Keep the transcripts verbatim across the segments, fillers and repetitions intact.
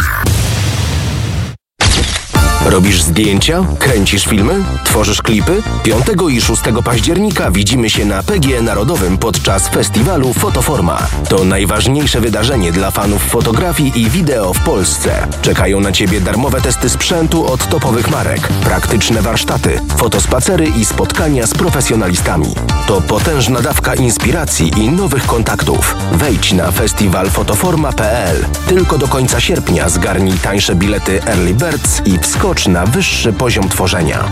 Robisz zdjęcia? Kręcisz filmy? Tworzysz klipy? piątego i szóstego października widzimy się na P G E Narodowym podczas festiwalu Fotoforma. To najważniejsze wydarzenie dla fanów fotografii i wideo w Polsce. Czekają na Ciebie darmowe testy sprzętu od topowych marek, praktyczne warsztaty, fotospacery i spotkania z profesjonalistami. To potężna dawka inspiracji i nowych kontaktów. Wejdź na festiwal fotoforma kropka p l. Tylko do końca sierpnia zgarnij tańsze bilety Early Birds i wskocz na wyższy poziom tworzenia.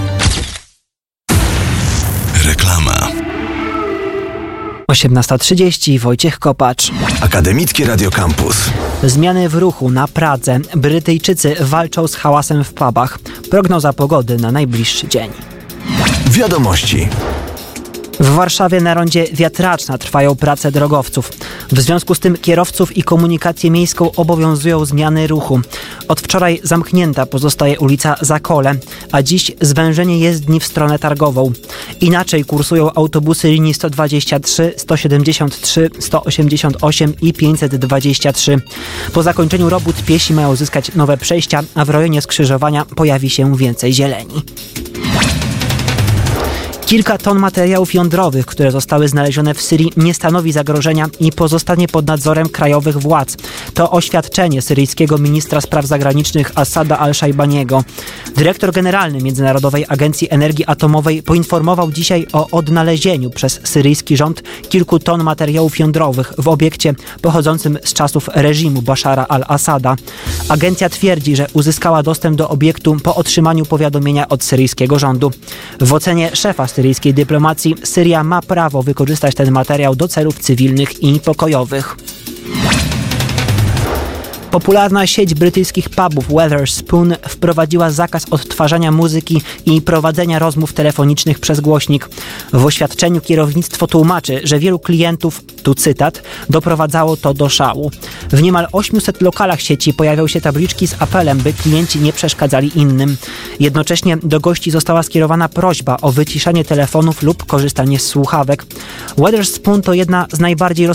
Reklama. osiemnasta trzydzieści, Wojciech Kopacz. Akademickie Radio Campus. Zmiany w ruchu na Pradze. Brytyjczycy walczą z hałasem w pubach. Prognoza pogody na najbliższy dzień. Wiadomości. W Warszawie na rondzie Wiatraczna trwają prace drogowców. W związku z tym kierowców i komunikację miejską obowiązują zmiany ruchu. Od wczoraj zamknięta pozostaje ulica Zakole, a dziś zwężenie jezdni w stronę targową. Inaczej kursują autobusy linii sto dwadzieścia trzy, sto siedemdziesiąt trzy, sto osiemdziesiąt osiem i pięćset dwadzieścia trzy. Po zakończeniu robót piesi mają zyskać nowe przejścia, a w rejonie skrzyżowania pojawi się więcej zieleni. Kilka ton materiałów jądrowych, które zostały znalezione w Syrii, nie stanowi zagrożenia i pozostanie pod nadzorem krajowych władz. To oświadczenie syryjskiego ministra spraw zagranicznych Asada al-Szajbaniego. Dyrektor generalny Międzynarodowej Agencji Energii Atomowej poinformował dzisiaj o odnalezieniu przez syryjski rząd kilku ton materiałów jądrowych w obiekcie pochodzącym z czasów reżimu Bashara al-Assada. Agencja twierdzi, że uzyskała dostęp do obiektu po otrzymaniu powiadomienia od syryjskiego rządu. W ocenie szefa syryjskiej dyplomacji Syria ma prawo wykorzystać ten materiał do celów cywilnych i pokojowych. Popularna sieć brytyjskich pubów Wetherspoon wprowadziła zakaz odtwarzania muzyki i prowadzenia rozmów telefonicznych przez głośnik. W oświadczeniu kierownictwo tłumaczy, że wielu klientów, tu cytat, doprowadzało to do szału. W niemal ośmiuset lokalach sieci pojawią się tabliczki z apelem, by klienci nie przeszkadzali innym. Jednocześnie do gości została skierowana prośba o wyciszanie telefonów lub korzystanie z słuchawek. Wetherspoon to jedna z najbardziej